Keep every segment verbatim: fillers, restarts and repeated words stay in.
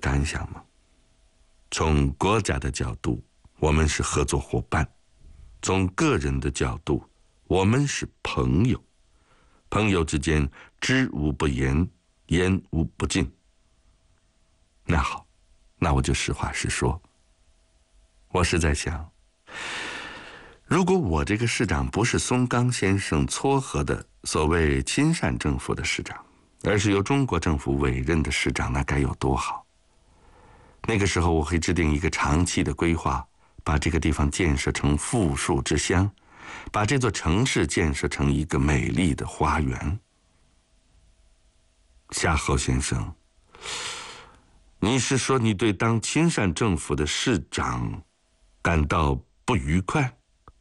感想吗？从国家的角度，我们是合作伙伴；从个人的角度，我们是朋友。朋友之间，知无不言，言无不尽。那好，那我就实话实说。我是在想，如果我这个市长不是松冈先生撮合的所谓亲善政府的市长，而是由中国政府委任的市长，那该有多好。那个时候我会制定一个长期的规划，把这个地方建设成富庶之乡，把这座城市建设成一个美丽的花园。夏侯先生，你是说你对当亲善政府的市长感到不愉快？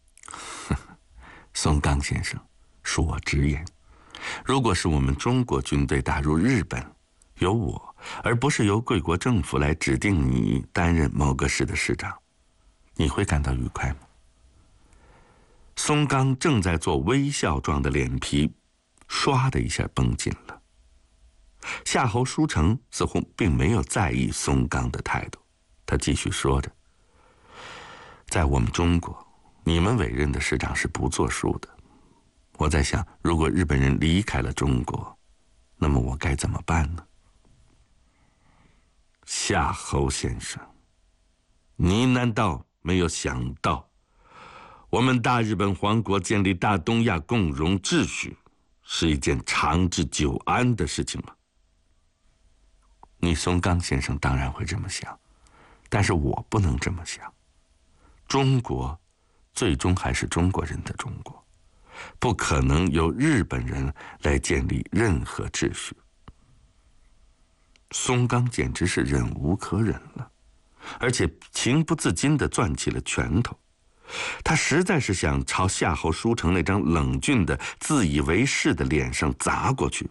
松冈先生，恕我直言，如果是我们中国军队打入日本，由我而不是由贵国政府来指定你担任某个市的市长，你会感到愉快吗？松冈正在做微笑状的脸皮唰的一下绷紧了。夏侯书成似乎并没有在意松冈的态度，他继续说着，在我们中国，你们委任的市长是不作数的。我在想，如果日本人离开了中国，那么我该怎么办呢？夏侯先生，你难道没有想到，我们大日本皇国建立大东亚共荣秩序是一件长治久安的事情吗？你松冈先生当然会这么想，但是我不能这么想。中国最终还是中国人的中国，不可能由日本人来建立任何秩序。松冈简直是忍无可忍了，而且情不自禁地攥起了拳头。他实在是想朝夏侯书成那张冷峻的自以为是的脸上砸过去，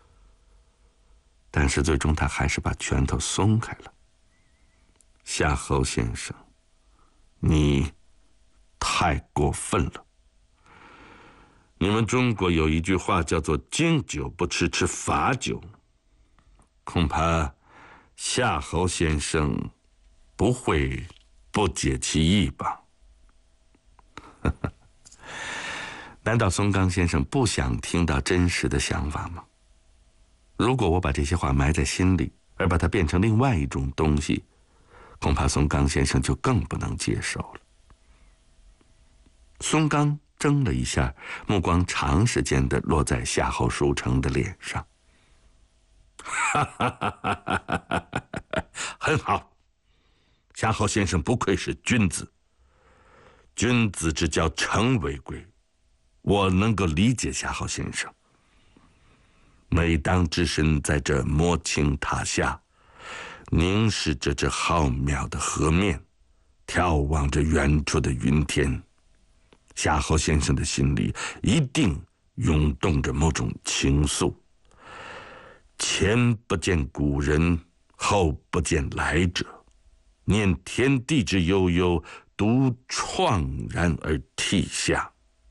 但是最终他还是把拳头松开了。夏侯先生，你太过分了。你们中国有一句话叫做经久不吃吃罚酒，恐怕夏侯先生不会不解其意吧？难道松冈先生不想听到真实的想法吗？如果我把这些话埋在心里，而把它变成另外一种东西，恐怕松冈先生就更不能接受了。松冈怔了一下，目光长时间地落在夏侯书成的脸上。很好，夏侯先生不愧是君子。君子之交诚为贵，我能够理解夏侯先生。每当只身在这摩青塔下，凝视着这浩渺的河面，眺望着远处的云天，夏侯先生的心里一定涌动着某种情愫。前不见古人，后不见来者，念天地之悠悠，独怆然而涕下。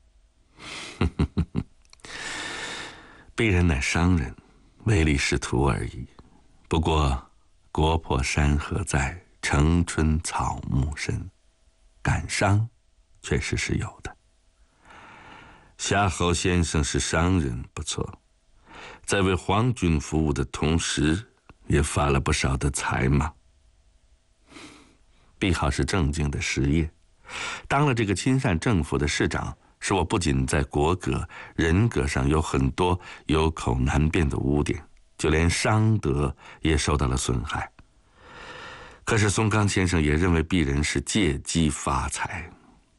鄙人乃商人，唯利是图而已。不过国破山河在，城春草木深，感伤确实是有的。夏侯先生是商人，不错，在为皇军服务的同时，也发了不少的财嘛。碧好是正经的实业，当了这个亲善政府的市长，使我不仅在国格、人格上有很多有口难辩的污点，就连商德也受到了损害。可是松冈先生也认为鄙人是借机发财，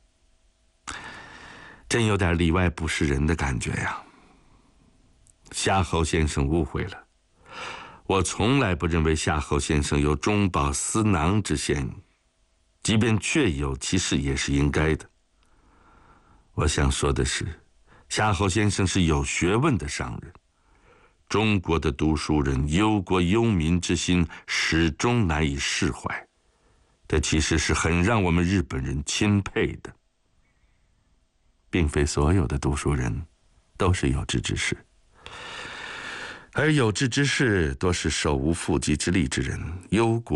真有点里外不是人的感觉呀。夏侯先生误会了，我从来不认为夏侯先生有中饱私囊之嫌，即便确有其事也是应该的。我想说的是，夏侯先生是有学问的商人，中国的读书人忧国忧民之心始终难以释怀，这其实是很让我们日本人钦佩的。并非所有的读书人都是有志之士，而有志之士多是手无缚鸡之力之人，忧国